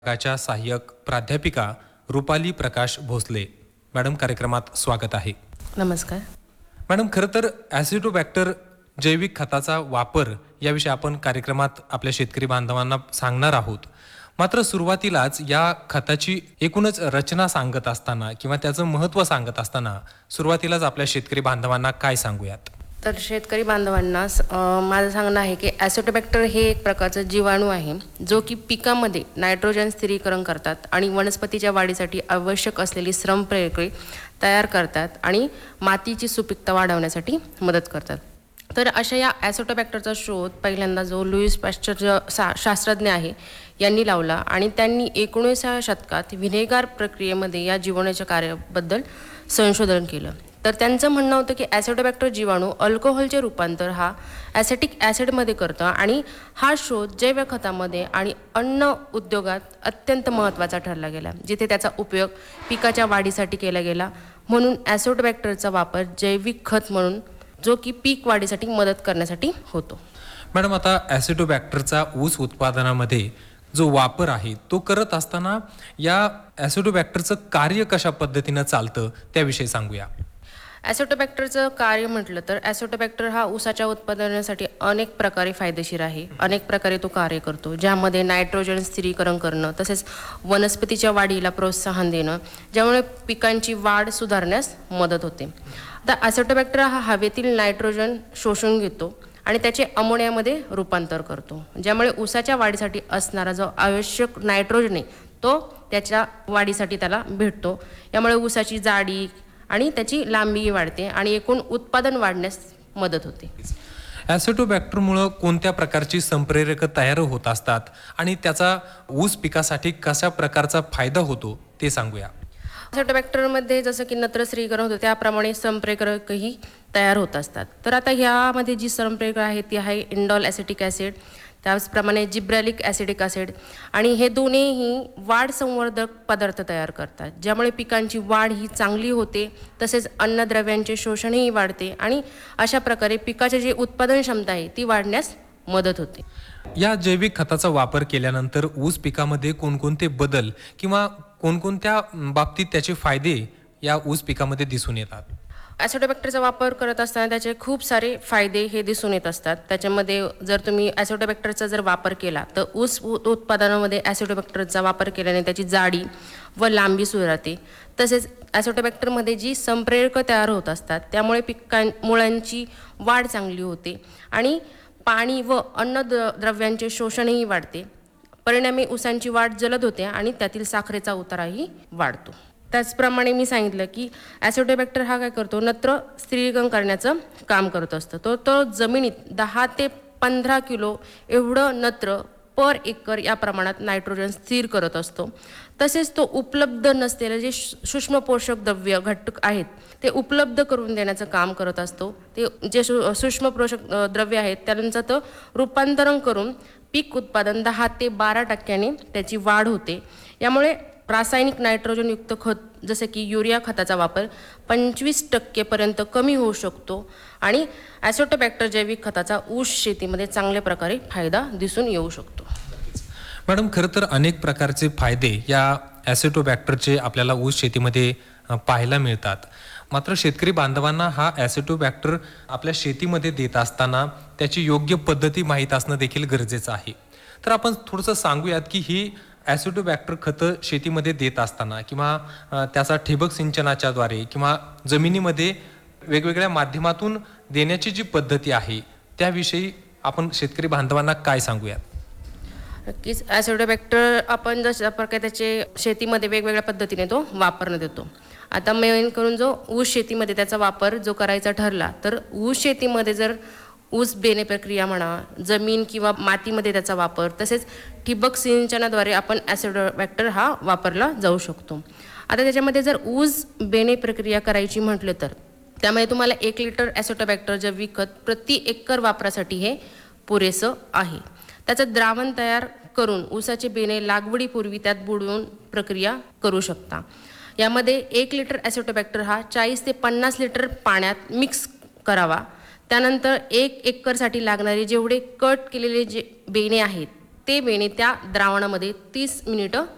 विभागाच्या सहाय्यक प्राध्यापिका रुपाली प्रकाश भोसले. मॅडम, कार्यक्रमात स्वागत आहे. नमस्कार. मॅडम, खरं तर ॲसिटोबॅक्टर जैविक खताचा वापर याविषयी आपण कार्यक्रमात आपल्या शेतकरी बांधवांना सांगणार आहोत. मात्र सुरुवातीलाच या खताची एकूणच रचना सांगत असताना किंवा त्याचं महत्त्व सांगत असताना सुरुवातीलाच आपल्या शेतकरी बांधवांना काय सांगूयात? तर शेतकरी बांधवांना माझं सांगणं आहे की ॲसिटोबॅक्टर हे एक प्रकारचं जीवाणू आहे जो की पिकामध्ये नायट्रोजन स्थिरीकरण करतात आणि वनस्पतीच्या वाढीसाठी आवश्यक असलेली श्रमप्रेरके तयार करतात आणि मातीची सुपीकता वाढवण्यासाठी मदत करतात. तर अशा या ॲसिटोबॅक्टरचा शोध पहिल्यांदा जो लुईस पॅस्चर शास्त्रज्ञ आहे यांनी लावला आणि त्यांनी 19व्या शतकात व्हिनेगार प्रक्रियेमध्ये या जीवाणूच्या कार्याबद्दल संशोधन केलं. तर त्यांचं म्हणणं होतं की ॲसिटोबॅक्टर जीवाणू अल्कोहोलचे रूपांतर हा ॲसिटिक ॲसिडमध्ये करतं आणि हा शोध जैव खतामध्ये आणि अन्न उद्योगात अत्यंत महत्त्वाचा ठरला गेला, जिथे त्याचा उपयोग पिकाच्या वाढीसाठी केला गेला. म्हणून ॲसिटोबॅक्टरचा वापर जैविक खत म्हणून जो की पीक वाढीसाठी मदत करण्यासाठी होतो. मॅडम, आता ॲसिटोबॅक्टरचा ऊस उत्पादनामध्ये जो वापर आहे तो करत असताना या ॲसिटोबॅक्टरचं कार्य कशा पद्धतीनं चालतं त्याविषयी सांगूया. ॲसिटोबॅक्टरचं कार्य म्हटलं तर ॲसिटोबॅक्टर हा ऊसाच्या उत्पादनासाठी अनेक प्रकारे फायदेशीर आहे. अनेक प्रकारे तो कार्य करतो, ज्यामध्ये नायट्रोजन स्थिरीकरण करणं, तसेच वनस्पतीच्या वाढीला प्रोत्साहन देणं, ज्यामुळे पिकांची वाढ सुधारण्यास मदत होते. आता ॲसिटोबॅक्टर हा हवेतील नायट्रोजन शोषून घेतो आणि त्याचे अमोनियामध्ये रूपांतर करतो, ज्यामुळे ऊसाच्या वाढीसाठी असणारा जो आवश्यक नायट्रोजन आहे तो त्याच्या वाढीसाठी त्याला भेटतो. यामुळे ऊसाची जाडी आणि त्याची लांबी वाढते आणि एकूण उत्पादन वाढण्यास मदत होते. ॲसिटोबॅक्टरमुळं कोणत्या प्रकारची संप्रेरक तयार होत असतात आणि त्याचा ऊस पिकासाठी कशा प्रकारचा फायदा होतो ते सांगूया. ॲसिटोबॅक्टरमध्ये जसं की नत्र स्थिरीकरण होतं त्याप्रमाणे संप्रेरकही तयार होत असतात. तर आता ह्यामध्ये जी संप्रेरक आहे ती आहे इंडॉल ॲसिटिक ॲसिड, त्याचप्रमाणे जिब्रॅलिक ॲसिडिक ॲसिड, आणि हे दोन्हीही वाढ संवर्धक पदार्थ तयार करतात, ज्यामुळे पिकांची वाढ ही चांगली होते, तसेच अन्नद्रव्यांचे शोषणही वाढते आणि अशा प्रकारे पिकाची जी उत्पादन क्षमता आहे ती वाढण्यास मदत होते. या जैविक खताचा वापर केल्यानंतर ऊस पिकामध्ये कोणकोणते बदल किंवा कोणकोणत्या बाबतीत त्याचे फायदे या ऊस पिकामध्ये दिसून येतात? ॲसिटोबॅक्टरचा वापर करत असताना त्याचे खूप सारे फायदे हे दिसून येत असतात. त्याच्यामध्ये जर तुम्ही ॲसिटोबॅक्टरचा जर वापर केला तर ऊस उत्पादनामध्ये ॲसिटोबॅक्टरचा वापर केल्याने त्याची जाडी व लांबी सुधारते. तसेच ॲसिटोबॅक्टरमध्ये जी संप्रेरक तयार होत असतात त्यामुळे मुळांची वाढ चांगली होते आणि पाणी व अन्नद्रव्यांचे शोषणही वाढते. परिणामी ऊसांची वाढ जलद होते आणि त्यातील साखरेचा उताराही वाढतो. त्याचप्रमाणे मी सांगितलं की ॲसिटोबॅक्टर हा काय करतो, नत्र स्थिरीकरण करण्याचं काम करत असतं. तो जमिनीत 10 ते 15 किलो एवढं नत्र पर एकर या प्रमाणात नायट्रोजन स्थिर करत असतो. तसेच तो उपलब्ध नसलेले जे सूक्ष्म पोषक द्रव्य घटक आहेत ते उपलब्ध करून देण्याचं काम करत असतो. ते जे सूक्ष्म पोषक द्रव्य आहेत त्यांचं तो रूपांतरण करून पीक उत्पादन 10 ते 12% त्याची वाढ होते. यामुळे रासायनिक नायट्रोजनयुक्त खत जसे की युरिया खताचा वापर 25% पर्यंत कमी होऊ शकतो आणि ॲसिटोबॅक्टर जैविक खताचा ऊस शेतीमध्ये चांगल्या प्रकारे फायदा दिसून येऊ शकतो. मॅडम, खरं तर अनेक प्रकारचे फायदे या ॲसिटोबॅक्टरचे आपल्याला ऊस शेतीमध्ये पाहायला मिळतात. मात्र शेतकरी बांधवांना हा ॲसिटोबॅक्टर आपल्या शेतीमध्ये देत असताना त्याची योग्य पद्धती माहीत असणं देखील गरजेचं आहे. तर आपण थोडंसं सांगूयात की ही ॲसिटोबॅक्टर खतं शेतीमध्ये देत असताना किंवा त्याचा ठिबक सिंचनाच्याद्वारे किंवा जमिनीमध्ये वेगवेगळ्या माध्यमातून देण्याची जी पद्धती आहे त्याविषयी आपण शेतकरी बांधवांना काय सांगूयात? नक्कीच. ॲसिटोबॅक्टर आपण जशा प्रकारे त्याचे शेतीमध्ये वेगवेगळ्या पद्धतीने तो वापरण्यात येतो. आता मेन करून जो ऊस शेतीमध्ये त्याचा वापर जो करायचा ठरला तर ऊस शेतीमध्ये जर ऊस बेणे प्रक्रिया म्हणा, जमीन किंवा मातीमध्ये त्याचा वापर, तसेच ठिबक सिंचनाद्वारे आपण ॲसिटोबॅक्टर हा वापरला जाऊ शकतो. आता त्याच्यामध्ये जर ऊस बेणे प्रक्रिया करायची म्हटलं तर त्यामध्ये तुम्हाला 1 लिटर ॲसिटोबॅक्टर जैविक खत प्रति एकर वापरासाठी हे पुरेसं आहे. त्याचं द्रावण तयार करून ऊसाचे बेणे लागवडीपूर्वी त्यात बुडवून प्रक्रिया करू शकता. यामध्ये 1 लिटर ॲसिटोबॅक्टर हा 40 ते 50 लिटर पाण्यात मिक्स करावा. त्यानंतर 1 एकरसाठी लागणारे जेवढे कट केलेले जे बेणे आहेत ते बेणे त्या द्रावणामध्ये 30 मिनिटं